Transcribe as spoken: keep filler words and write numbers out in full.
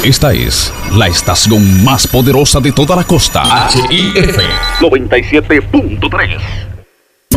Esta es la estación más poderosa de toda la costa. H I F noventa y siete punto tres.